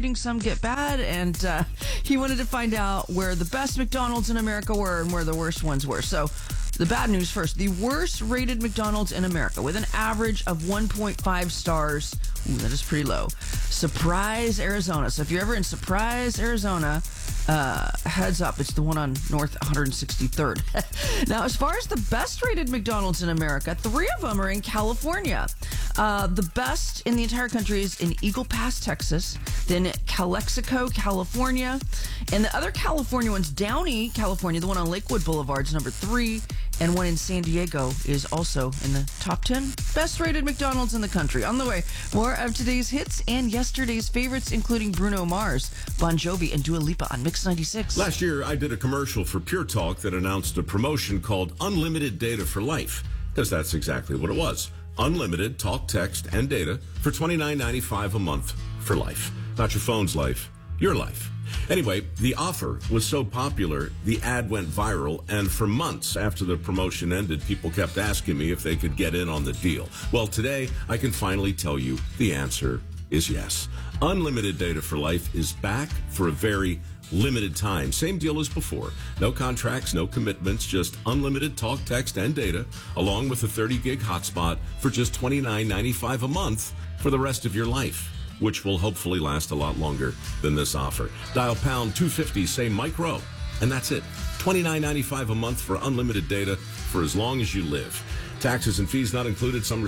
rating, some get bad, and he wanted to find out where the best McDonald's in America were and where the worst ones were. So the bad news first. The worst rated McDonald's in America with an average of 1.5 stars. Ooh, that is pretty low. Surprise, Arizona. So if you're ever in Surprise, Arizona, heads up, it's the one on North 163rd. Now, as far as the best rated McDonald's in America, 3 of them are in California. The best in the entire country is in Eagle Pass, Texas, then Calexico, California, and the other California ones, Downey, California, the one on Lakewood Boulevard is number 3, and one in San Diego is also in the top 10 best rated McDonald's in the country. On the way, more of today's hits and yesterday's favorites, including Bruno Mars, Bon Jovi, and Dua Lipa on Mix 96. Last year, I did a commercial for Pure Talk that announced a promotion called Unlimited Data for Life, because that's exactly what it was. Unlimited talk, text, and data for $29.95 a month for life. Not your phone's life, your life. Anyway, the offer was so popular, the ad went viral, and for months after the promotion ended, people kept asking me if they could get in on the deal. Well, today, I can finally tell you the answer is yes. Unlimited Data for Life is back for a very limited time. Same deal as before. No contracts, no commitments, just unlimited talk, text, and data, along with a 30-gig hotspot for just $29.95 a month for the rest of your life, which will hopefully last a lot longer than this offer. Dial pound 250, say Mike Rowe, and that's it. $29.95 a month for unlimited data for as long as you live. Taxes and fees not included. Some